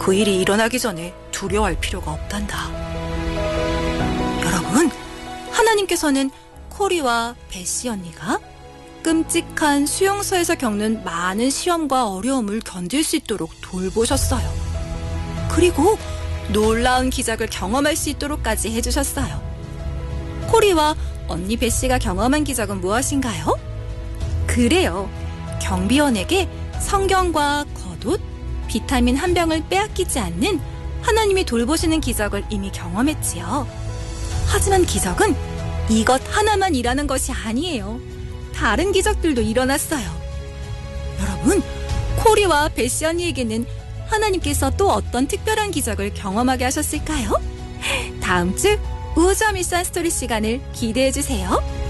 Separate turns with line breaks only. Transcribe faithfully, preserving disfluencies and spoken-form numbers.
그 일이 일어나기 전에 두려워할 필요가 없단다. 여러분, 하나님께서는 코리와 베시 언니가 끔찍한 수용소에서 겪는 많은 시험과 어려움을 견딜 수 있도록 돌보셨어요. 그리고 놀라운 기적을 경험할 수 있도록까지 해주셨어요. 코리와 언니 베시가 경험한 기적은 무엇인가요? 그래요. 경비원에게 성경과 겉옷, 비타민 한 병을 빼앗기지 않는 하나님이 돌보시는 기적을 이미 경험했지요. 하지만 기적은 이것 하나만 일하는 것이 아니에요. 다른 기적들도 일어났어요. 여러분, 코리와 베시 언니에게는 하나님께서 또 어떤 특별한 기적을 경험하게 하셨을까요? 다음 주 우주와 미션 스토리 시간을 기대해 주세요.